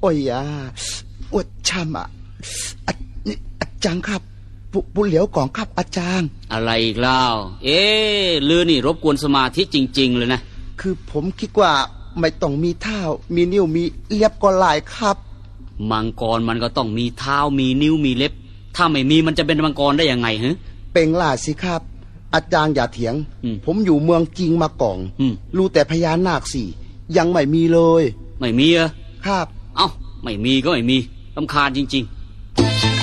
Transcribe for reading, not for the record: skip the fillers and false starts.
อ้ยอวดช่ำนี่อาจารย์ครับบุญเหลียวก่อนครับอาจารย์อะไรอีกเล่าลือนี่รบกวนสมาธิจริงๆเลยนะคือผมคิดว่าไม่ต้องมีเท้ามีนิ้วมีเล็บก็หลายครับมังกรมันก็ต้องมีเท้ามีนิ้วมีเล็บถ้าไม่มีมันจะเป็นมังกรได้ยังไงฮะเป็นล่าสิครับอาจารย์อย่าเถียงผมอยู่เมืองจริงมาก่อนรู้แต่พญานาคสี่ยังไม่มีเลยไม่มีเหรอครับเอ้าไม่มีก็ไม่มีรำคาญจริง